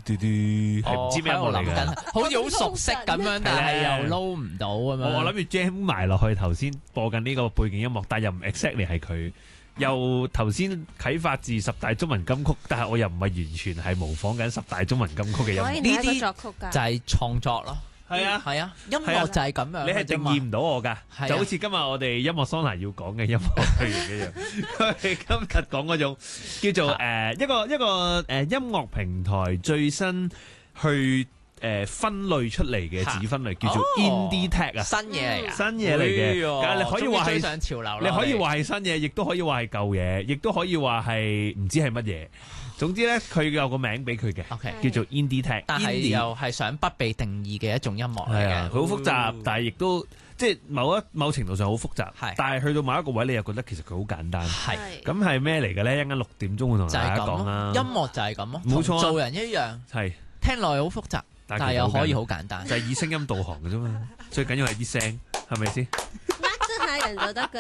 係唔知咩音樂嚟㗎？ 好似好熟悉咁樣，但係又撈唔到咁樣。 我諗住 jam 埋落去頭先播緊呢個背景音樂，但又唔 exactly 係佢。又頭先啟發自十大中文金曲，但係我又唔係完全係模仿緊十大中文金曲嘅音樂。 呢啲作曲家就係創作咯。 係啊係啊，音樂就係咁樣。 你係定義唔到我㗎，就好似今日我哋音樂桑拿要講嘅音樂類型一樣。佢係今日講嗰種叫做一個音樂平台最新去分類出嚟嘅子分類叫做 Indie Tech 啊， 新嘢嚟㗎， 新嘢嚟嘅。但係你可以話係上潮流， 你可以話係新嘢，亦都可以話係舊嘢，亦都可以話係唔知係乜嘢。總之咧，佢有個名俾佢嘅，叫做 Indie Tech， 但係又係想不被定義嘅一種音樂嚟嘅。 佢好複雜，但係亦都即係某程度上好複雜。但係去到某一個位，你又覺得其實佢好簡單。 係咁係咩嚟嘅咧？一陣間6點鐘會同大家講啦。 音樂就係咁咯， 冇錯， 做人一樣。 係聽落去好複雜，但係又可以好簡單， 就係以聲音導航嘅啫嘛。最緊要係啲聲，係咪先？ 抹下人就得㗎。